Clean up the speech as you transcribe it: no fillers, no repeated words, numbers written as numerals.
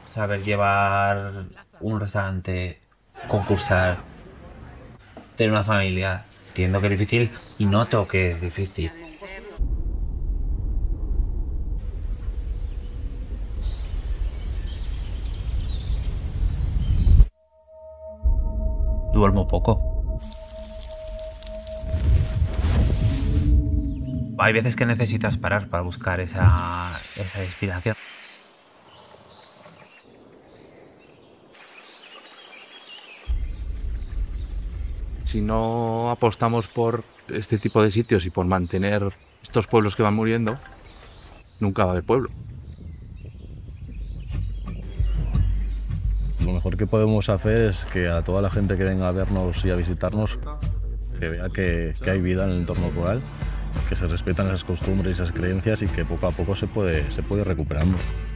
saber llevar un restaurante, concursar, tener una familia. Entiendo que es difícil y noto que es difícil. Duermo poco. Hay veces que necesitas parar para buscar esa inspiración. Si no apostamos por este tipo de sitios y por mantener estos pueblos que van muriendo, nunca va a haber pueblo. Lo mejor que podemos hacer es que a toda la gente que venga a vernos y a visitarnos, que vea que hay vida en el entorno rural, que se respetan esas costumbres y esas creencias y que poco a poco se puede ir recuperando.